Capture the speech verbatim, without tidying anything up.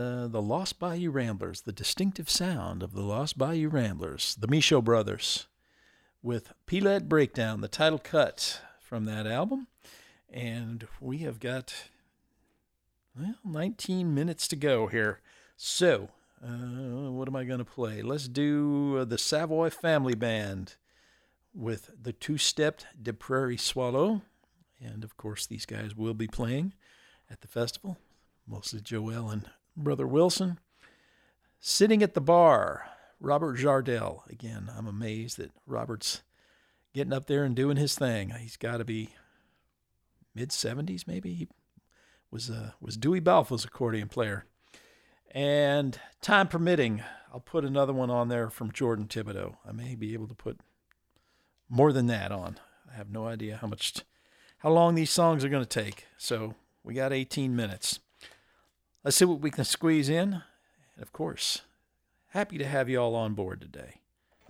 Uh, the Lost Bayou Ramblers, the distinctive sound of the Lost Bayou Ramblers, the Michaud Brothers, with P-Lead Breakdown, the title cut from that album. And we have got, well, nineteen minutes to go here. So, uh, what am I going to play? Let's do uh, the Savoy Family Band with the Two-Stepped De Prairie Swallow. And, of course, these guys will be playing at the festival, mostly Joel and Brother Wilson. Sitting at the Bar, Robert Jardel. Again, I'm amazed that Robert's getting up there and doing his thing. He's got to be mid-seventies, maybe. He was, uh, was Dewey Balfo's accordion player. And time permitting, I'll put another one on there from Jordan Thibodeau. I may be able to put more than that on. I have no idea how much, how long these songs are going to take. So we got eighteen minutes. Let's see what we can squeeze in. And of course, happy to have you all on board today.